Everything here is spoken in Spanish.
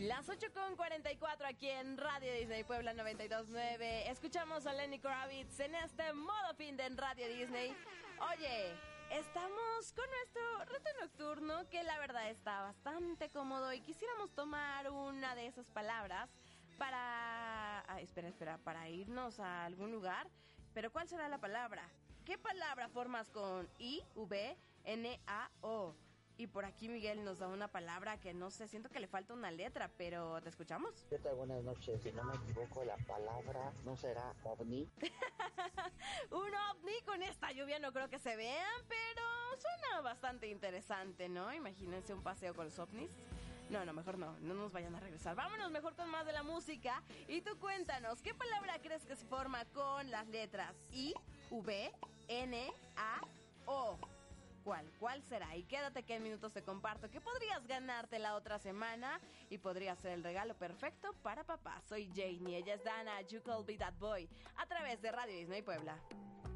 Las 8:44 aquí en Radio Disney Puebla 92.9. Escuchamos a Lenny Kravitz en este modo fin de en Radio Disney. Oye, estamos con nuestro reto nocturno que la verdad está bastante cómodo y quisiéramos tomar una de esas palabras para... para irnos a algún lugar. Pero ¿cuál será la palabra? ¿Qué palabra formas con I, V, N, A, O? Y por aquí Miguel nos da una palabra que no sé, siento que le falta una letra, pero ¿te escuchamos? ¿Qué tal? Buenas noches. Si no me equivoco, la palabra no será ovni. Un ovni con esta lluvia no creo que se vean, pero suena bastante interesante, ¿no? Imagínense un paseo con los ovnis. No, mejor no nos vayan a regresar. Vámonos mejor con más de la música. Y tú cuéntanos, ¿qué palabra crees que se forma con las letras I, V, N, A, O? ¿Cuál será? Y quédate que en minutos te comparto que podrías ganarte la otra semana y podría ser el regalo perfecto para papá. Soy Jane y ella es Dana, You Could Be That Boy, a través de Radio Disney Puebla.